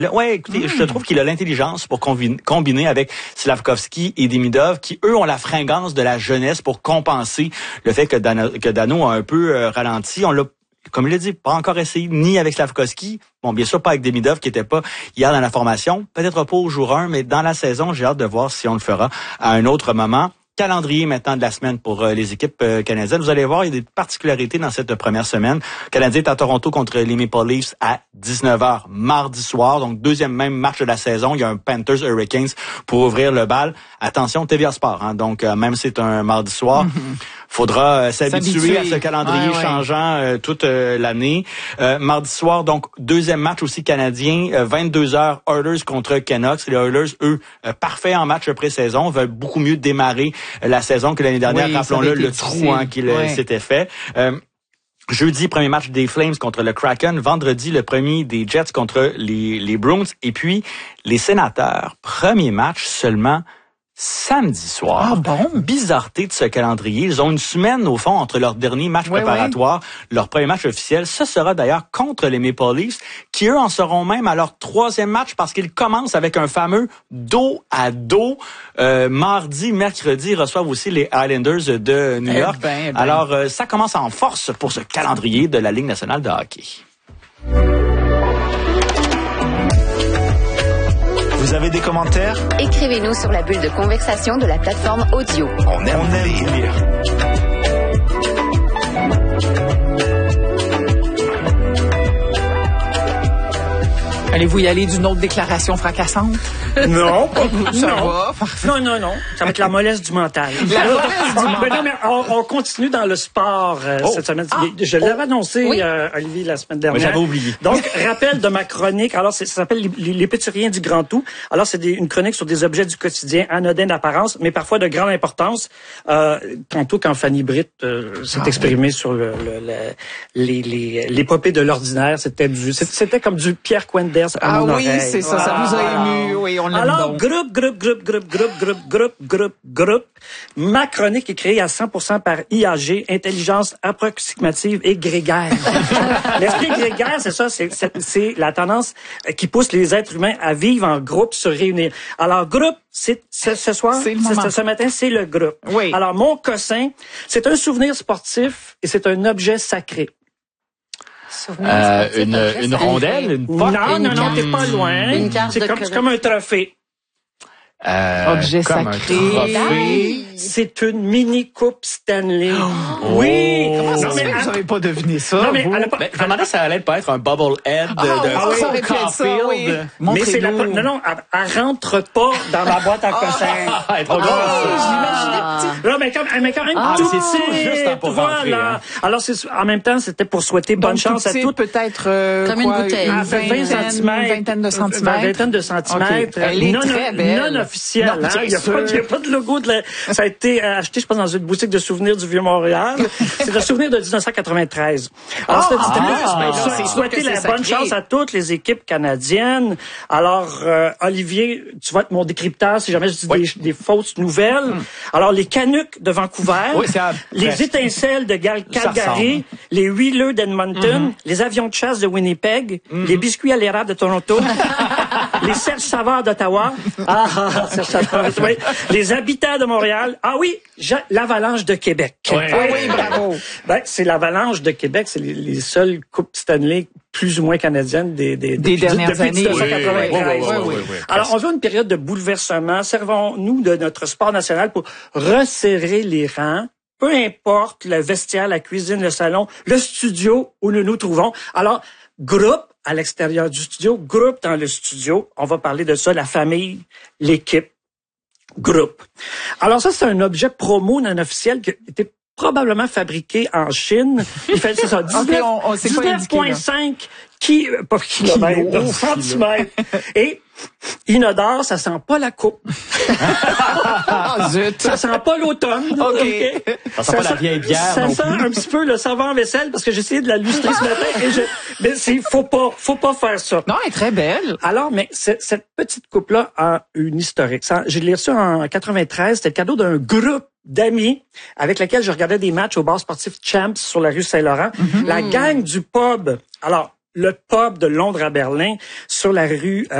Ouais, écoutez, je trouve qu'il a l'intelligence pour combiner avec Slavkovski et Demidov, qui, eux, ont la fringance de la jeunesse pour compenser le fait que Danault a un peu ralenti. On l'a, comme il l'a dit, pas encore essayé, ni avec Slavkovski. Bon, bien sûr, pas avec Demidov, qui était pas hier dans la formation. Peut-être pas au jour 1, mais dans la saison, j'ai hâte de voir si on le fera à un autre moment. Calendrier maintenant de la semaine pour les équipes canadiennes. Vous allez voir, il y a des particularités dans cette première semaine. Le Canadien est à Toronto contre les Maple Leafs à 19h mardi soir. Donc, deuxième même match de la saison. Il y a un Panthers Hurricanes pour ouvrir le bal. Attention, TVA Sport. Hein, donc, même si c'est un mardi soir, faudra s'habituer à ce calendrier changeant toute l'année. Mardi soir, donc, deuxième match aussi canadien. 22h, Oilers contre Canucks. Les Oilers, eux, parfaits en match pré-saison, veulent beaucoup mieux démarrer la saison que l'année dernière. Rappelons-le, le trou qu'il s'était fait. Jeudi, premier match des Flames contre le Kraken. Vendredi, le premier des Jets contre les Bruins. Et puis, les Sénateurs, premier match seulement samedi soir. Ah bon? Bizarreté de ce calendrier. Ils ont une semaine, au fond, entre leur dernier match préparatoire, leur premier match officiel. Ce sera d'ailleurs contre les Maple Leafs, qui, eux, en seront même à leur troisième match parce qu'ils commencent avec un fameux dos à dos. Mardi, mercredi, ils reçoivent aussi les Islanders de New York. Alors, ça commence en force pour ce calendrier de la Ligue nationale de hockey. Vous avez des commentaires? Écrivez-nous sur la bulle de conversation de la plateforme audio. On aime lire. Allez-vous y aller d'une autre déclaration fracassante? Non, Ça va. Non. Ça va être la mollesse du mental. On continue dans le sport cette semaine. Je l'avais annoncé, Olivier, la semaine dernière. Oui, j'avais oublié. Donc, rappel de ma chronique. Alors, ça s'appelle Les petits riens du grand tout. Alors, c'est une chronique sur des objets du quotidien, anodins d'apparence, mais parfois de grande importance. Tantôt, quand Fanny Britt s'est exprimée sur l'épopée de l'ordinaire, c'était comme du Pierre Quenders à mon oreille. Oui, c'est ça. Ça vous a ému. Oui, on l'aime. Alors, groupe. Ma chronique est créée à 100% par IAG, intelligence approximative et grégaire. L'esprit grégaire, c'est ça, c'est la tendance qui pousse les êtres humains à vivre en groupe, se réunir. Alors, groupe, ce soir, ce matin, c'est le groupe. Oui. Alors, mon cossin, c'est un souvenir sportif et c'est un objet sacré. Une rondelle, une porte? Non, t'es pas loin. C'est comme un trophée. Objet sacré. C'est une mini coupe Stanley. Oui. Comment ça se fait que vous n'avez pas deviné ça? Non, mais je me demandais si ça allait pas être un bobblehead de Caulfield. Mais c'est elle rentre pas dans ma boîte à cossins. Elle est trop grosse. Non, mais quand même tout c'est juste pour rentrer. Alors, en même temps, c'était pour souhaiter bonne chance à toutes. Peut-être comme une bouteille. À 20 vingtaine de centimètres. Vingtaine de centimètres. Elle est très belle. Non officielle. Il n'y a pas de logo ça a été acheté, je pense, dans une boutique de souvenirs du Vieux-Montréal. C'est le souvenir de 1993. Alors, c'était souhaiter la bonne chance à toutes les équipes canadiennes. Alors, Olivier, tu vas être mon décrypteur si jamais je dis des fausses nouvelles. Alors, les Canucks de Vancouver, les Étincelles de Calgary, les Wheelers d'Edmonton, les avions de chasse de Winnipeg, les biscuits à l'érable de Toronto, les Serge Savard d'Ottawa, les habitants de Montréal, l'Avalanche de Québec. Oui, bravo. C'est l'Avalanche de Québec, c'est les seules coupes Stanley plus ou moins canadiennes des dernières années. 1993. Oui. Alors, on veut une période de bouleversement. Servons-nous de notre sport national pour resserrer les rangs. Peu importe le vestiaire, la cuisine, le salon, le studio où nous nous trouvons. Alors, groupe à l'extérieur du studio, groupe dans le studio. On va parler de ça, la famille, l'équipe, groupe. Alors ça, c'est un objet promo non officiel qui a été probablement fabriqué en Chine. Il fait, c'est ça, 19,5 centimètres. Et inodore, ça sent pas la coupe. Ça sent pas l'automne. Okay. Ça sent pas la vieille bière. Ça sent un petit peu le savon en vaisselle parce que j'ai essayé de la lustrer ce matin mais faut pas faire ça. Non, elle est très belle. Alors, mais cette petite coupe-là a une historique. Je l'ai reçue en 93. C'était le cadeau d'un groupe d'amis avec lequel je regardais des matchs au bar sportif Champs sur la rue Saint-Laurent. La gang du pub. Alors, le pub de Londres à Berlin sur la rue